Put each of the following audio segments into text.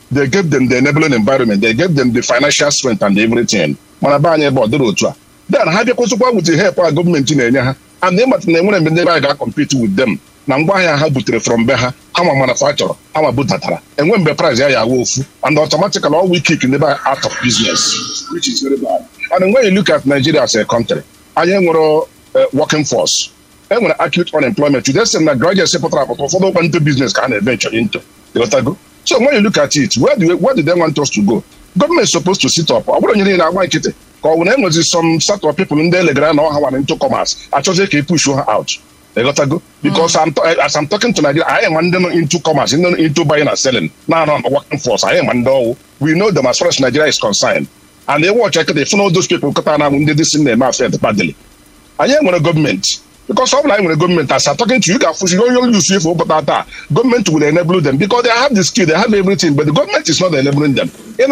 they gave them the enabling environment, they gave them the financial strength and everything. Mana ba anyị ebe ọ dịrị otu a. Then ha bịakwụsịkwa with the help a gọọmenti na-enye ha. And they must na-enwere mgbe ndị be anyị ga-compete with them. Na ngwaahịa ha butere from be ha, ama manufacturer, ama butatara. Enwe mgbe price ya awa ofu, and automatically all we kick ndị be out of business, which is very bad. And when you look at Nigeria as a country, anyị nwere working force. Enwere acute unemployment. You just say na graduate sepụtara apụta ụfọdụ ụkwa into business ka ha na-venture into. So when you look at it, where do they want us to go? Government is supposed to sit up. I wouldn't need to make it. Because some sort of people in there are into commerce. I just say push her out. They got to go because as I'm talking to Nigeria, I am into commerce, into buying and selling. Now working force. I am under. We know them as far as Nigeria is concerned, and they watch. They follow those people. This in their mouth badly. I am on a government. Because all I'm with the government, as I'm talking to you guys, government will enable them because they have the skill, they have everything, but the government is not enabling them. I'm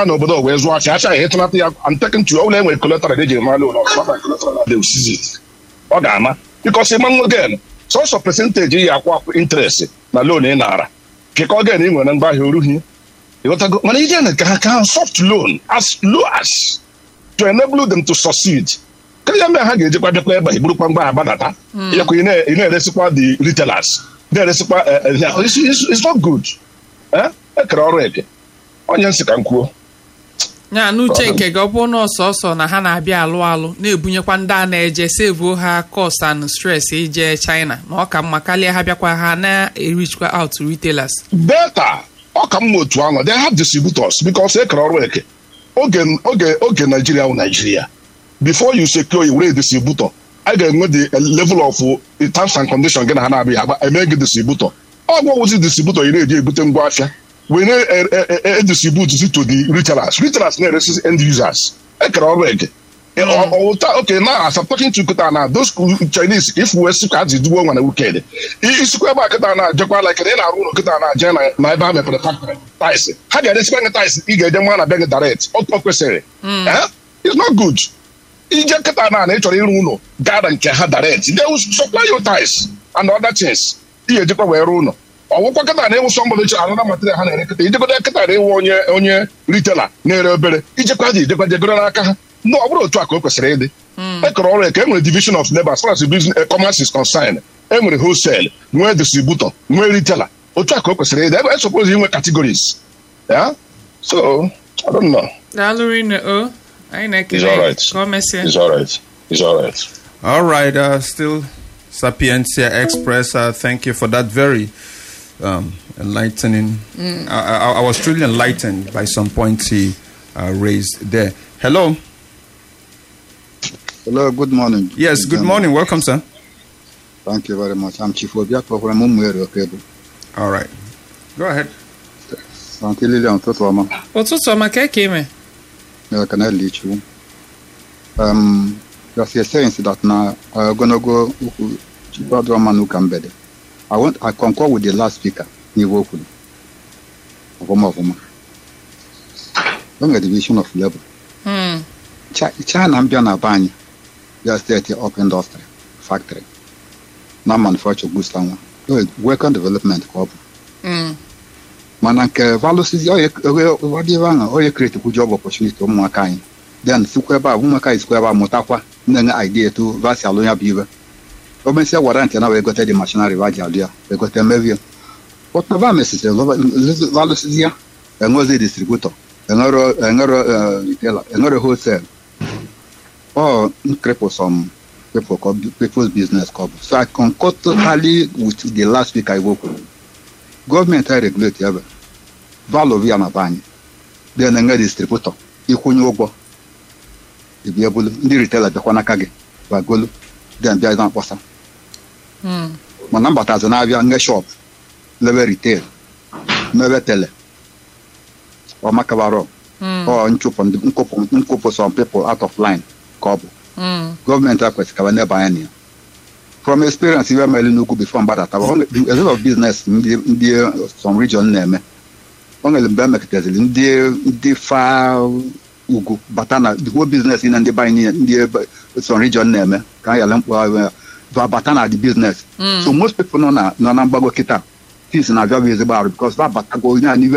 talking to you all with collateral, they will seize it. Because again, so percentage interest na loan in Nara. Again, England and buy you can soft loan as low as to enable them to succeed. The retailers. It's not good. Na n'uche nke gị ọ bụ na ọsọsọ na ha na-abịa alụ na-ebunyekwa ndị a na-eje save ha cost and stress ije China na ọ ka mma karịa ha bịakwa ha na-erichkwa out retailers. Better. Ọ ka mma otu ahụ. They have distributors because oge Nigeria. Before you secure a distributor, I can know the level of terms and conditions. I make a distributor. Oh, what was the distributor? You need to we need a distributor to the retailers. Retailers need end users. Okay, now as I'm talking to you now, those Chinese, if we to do one weekend, it's square back like an how do spend ties? You get them one a beg direct. It's not good. Actually, gather and can direct. They will supply your ties and other things. Or what can I somebody another material? On your retailer near Bere. No, I will track ready. A division of labor as far as the business commerce is concerned. Every wholesale, no distributor, no retailer. Or track ready. I suppose you were categories. Yeah? So I don't know. It's all right. It's all right. It's all right. All right. Still Sapiencia Express. Thank you for that very enlightening. I was truly enlightened by some points he raised there. Hello. Hello. Good morning. Yes. Good morning. Welcome, sir. Thank you very much. I'm Chief Obiako from Mumwere. All right. Go ahead. Thank you, Lilian. What's can I lead you? You're saying that now I'm gonna go to I concur with the last speaker. Don't get division of labor. China and Bani, just 30 up industry, factory. Now manufacture goods. Work on development corp. Mananke values what create a good job opportunity to Muakai. Then Sukweba, Umaka is Kweba Motakwa, then idea to Vasalonia Beaver. Obensia warrant and we got the machinery Vajalia, we got a maybe. What the message values here? Another distributor, another retailer, another wholesale. Or cripple some people's business corp. So I concur totally with the last week I work with. Government regulate ever. Value via Nabani. Then a distributor. You couldn't go. The be able to retailer the Wanakagi. Bagulu. Then there is not person. My number has an avian shop. Never retail. Never tele. Or Macabaro. Or Uncopo some people out of line. Cobo. Government request can never buy any. From experience, you may know before, but a lot of business in the some region name. Only the Bemek in the far Ugu, Batana, the whole business in the buying in the some region name. Batana the business. So most people know Nambago Kita. This is not very visible because Batago